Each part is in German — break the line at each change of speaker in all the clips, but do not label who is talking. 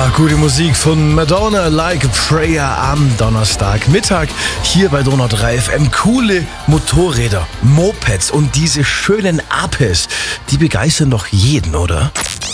Ja, gute Musik von Madonna, Like a Prayer am Donnerstagmittag hier bei Donau 3 FM. Coole Motorräder, Mopeds und diese schönen Apes, die begeistern doch jeden, oder?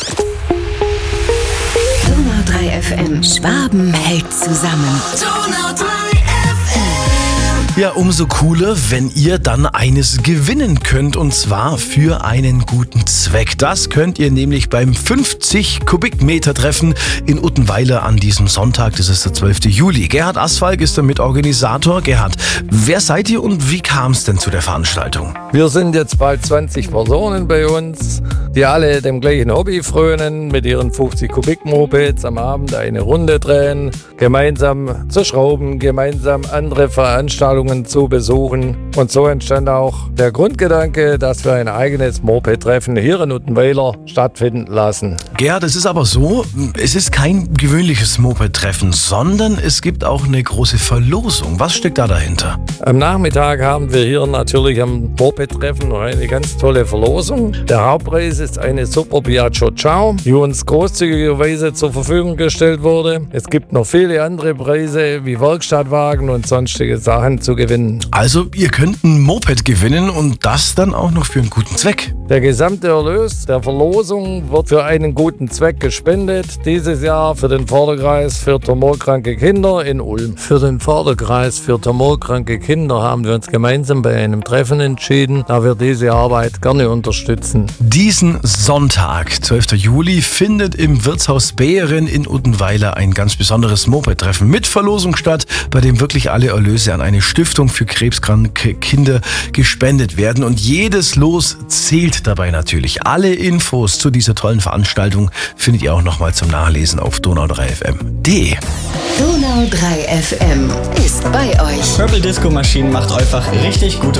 Donau 3 FM. Schwaben hält zusammen.
Donau 3 FM.
Ja, umso cooler, wenn ihr dann eines gewinnen könnt, und zwar für einen guten Zweck. Das könnt ihr nämlich beim 50 Kubikmeter Treffen in Uttenweiler an diesem Sonntag, das ist der 12. Juli. Gerhard Asfalk ist der Mitorganisator. Gerhard, wer seid ihr und wie kam es denn zu der Veranstaltung?
Wir sind jetzt bald 20 Personen bei uns, die alle dem gleichen Hobby frönen, mit ihren 50 Kubik-Mopeds am Abend eine Runde drehen, gemeinsam zu schrauben, gemeinsam andere Veranstaltungen zu besuchen. Und so entstand auch der Grundgedanke, dass wir ein eigenes Moped-Treffen hier in Uttenweiler stattfinden lassen.
Gerhard, es ist aber so, es ist kein gewöhnliches Moped-Treffen, sondern es gibt auch eine große Verlosung. Was steckt da dahinter?
Am Nachmittag haben wir hier natürlich am Moped-Treffen noch eine ganz tolle Verlosung. Der Hauptpreis ist eine Super Piaggio Ciao, die uns großzügigerweise zur Verfügung gestellt wurde. Es gibt noch viele andere Preise wie Werkstattwagen und sonstige Sachen zu gewinnen.
Also, ihr könnt ein Moped gewinnen und das dann auch noch für einen guten Zweck.
Der gesamte Erlös der Verlosung wird für einen guten Zweck gespendet. Dieses Jahr für den Förderkreis für tumorkranke Kinder in Ulm. Für den Förderkreis für tumorkranke Kinder haben wir uns gemeinsam bei einem Treffen entschieden, da wir diese Arbeit gerne unterstützen.
Diesen Sonntag, 12. Juli, findet im Wirtshaus Beeren in Uttenweiler ein ganz besonderes Moped-Treffen mit Verlosung statt, bei dem wirklich alle Erlöse an eine Stiftung für krebskranke Kinder gespendet werden. Und jedes Los zählt dabei natürlich. Alle Infos zu dieser tollen Veranstaltung findet ihr auch nochmal zum Nachlesen auf donau3fm.de.
Donau 3 FM ist bei euch.
Purple Disco Machine macht einfach richtig gute